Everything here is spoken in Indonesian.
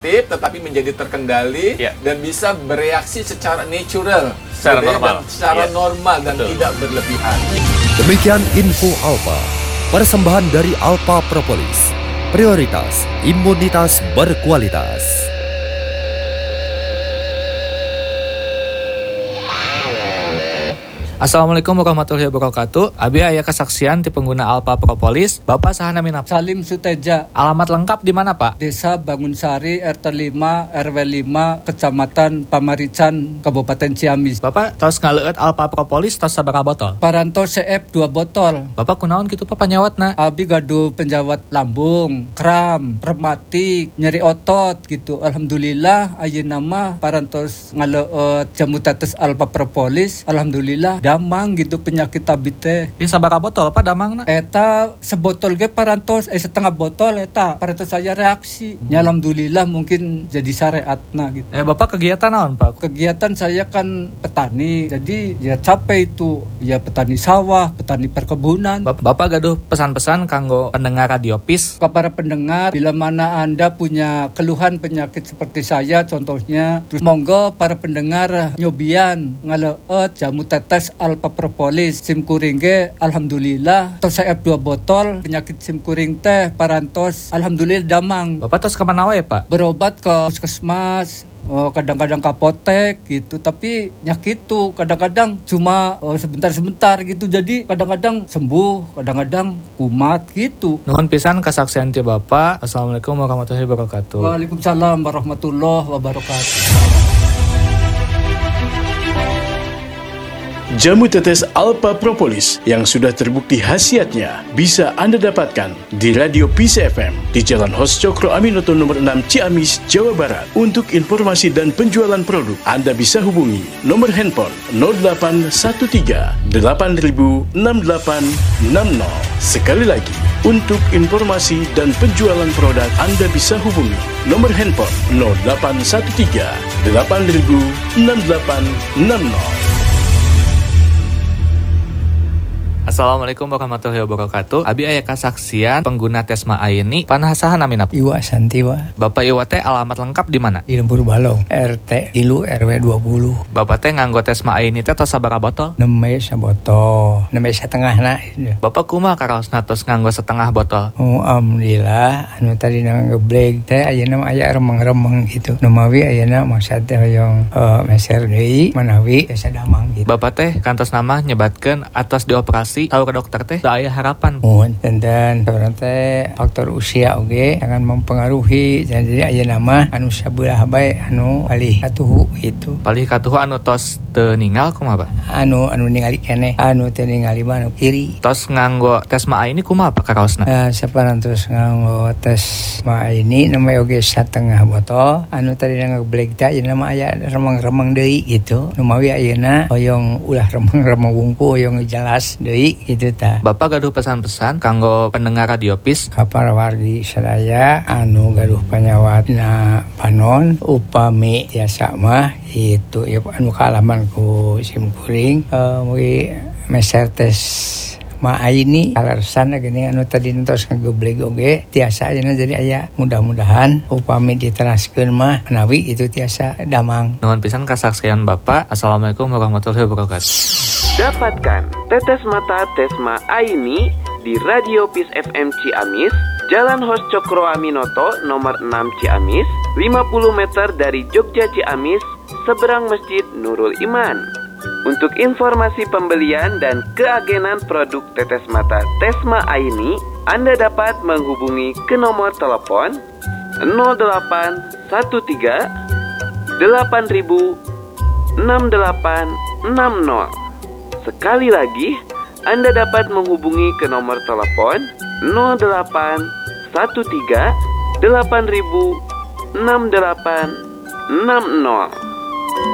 tetapi menjadi terkendali dan bisa bereaksi secara natural, secara normal dan tidak berlebihan. Demikian info Alpa, persembahan dari Alpa Propolis, prioritas imunitas berkualitas. Assalamualaikum warahmatullahi wabarakatuh. Abi aya kesaksian di pengguna Alpa Propolis, Bapak sahana minap. Salim Suteja. Alamat lengkap di mana, Pak? Desa Bangunsari, RT 5, RW 5, Kecamatan Pamarican, Kabupaten Ciamis. Bapak tos ngaleueut Alpa Propolis tos sabaraha botol? Paranto CF 2 botol. Bapak kunaon kitu Pak panyawatna? Abi gaduh penjawat lambung, kram, rematik, nyeri otot gitu. Alhamdulillah ayeuna mah parantos ngaleueut jamu tetes Alpa Propolis. Alhamdulillah damang gitu penyakit abi teh. Di sabaraha botol Pak damangna? Eta sebotol ge parantos setengah botol eta parantos saya reaksi. Ya alhamdulillah mungkin jadi syariatna gitu. Bapak kegiatan naon Pak? Kegiatan saya kan petani. Jadi ya capek itu. Ya petani sawah, petani perkebunan. Bapak gaduh pesan-pesan kanggo pendengar Radio PIS. Ke para pendengar, bila mana Anda punya keluhan penyakit seperti saya contohnya, terus monggo para pendengar nyobian ngaleueut jamu tetes Alpa Propolis sim kuring ge alhamdulillah tos CF 2 botol penyakit sim kuring teh parantos alhamdulillah damang. Bapak tos kemana wae Pak? Berobat ke puskesmas, kadang-kadang ke apotek gitu, tapi nyakit tuh kadang-kadang cuma sebentar-sebentar gitu, jadi kadang-kadang sembuh, kadang-kadang kumat gitu. Nuhun pisan kesaksian ti Bapak. Assalamualaikum warahmatullahi wabarakatuh. Waalaikumsalam warahmatullahi wabarakatuh. Jamu tetes Alpa Propolis yang sudah terbukti khasiatnya bisa Anda dapatkan di Radio PIS FM di Jalan Hos Cokro Aminoto nomor 6 Ciamis, Jawa Barat. Untuk informasi dan penjualan produk, Anda bisa hubungi nomor handphone 0813 8000 6860. Sekali lagi, untuk informasi dan penjualan produk, Anda bisa hubungi nomor handphone 0813 8000 6860. Assalamualaikum warahmatullahi wabarakatuh. Abi aya kasaksian pengguna Tesma Aini panasahan aminap. Iwa Santiwa. Bapak Iwa teh alamat lengkap di mana? Di Lembur Balong, RT 3 RW 20. Bapak teh nganggo Tesma Aini teh tos sabaraha botol? 6 botol, 6 setengahna. Bapak kumaha karaosna tos nganggo setengah botol? Alhamdulillah anu tadi ngeblek teh ayeuna mah aya remeng-remeng gitu. Nu mawi ayeuna maksud teh hoyong meser deui manawi biasa damang gitu. Bapak teh kantos nama nyebatkeun atos dioperasi tahu ke dokter teh da aya harapan. Dan teh faktor usia oge jangan mempengaruhi. Jadi ayeuna mah anu sabelah bae anu palih katuhu gitu. Palih katuhu anu tos teu ninggal kumaha, Pak? Anu ningali keneh, anu teu ningali mah anu kiri. Tos nganggo Tesma ini kumaha Pak karaosna? Saparantos nganggo Tesma ini namanya oge setengah botol. Anu tadi ngeblek teh ayeuna mah aya remeng-remeng deui gitu. Nu mawi ayeuna hoyong ulah remeng-remeng wungku hoyong jelas deui gitu ta. Bapak gaduh pesan-pesan kanggo pendengar Radio PIS ka para wargi sadaya anu gaduh panyawatna panon upami tiasa mah itu ya anu kaalaman ku sim kuring mugi meser tes ma ini alasan gini anu tadi entos ngageblek oge tiasa ayeuna jadi aya mudah-mudahan upami diteraskeun mah menawi itu tiasa damang. Nuhun pisan kasaksian Bapak. Assalamualaikum warahmatullahi wabarakatuh. Dapatkan tetes mata Tesma Aini di Radio PIS FM Ciamis, Jalan Hos Cokro Aminoto nomor 6 Ciamis, 50 meter dari Jogja Ciamis, seberang Masjid Nurul Iman. Untuk informasi pembelian dan keagenan produk tetes mata Tesma Aini, Anda dapat menghubungi ke nomor telepon 0813 8000 6860. Sekali lagi, Anda dapat menghubungi ke nomor telepon 0813 8000 6860.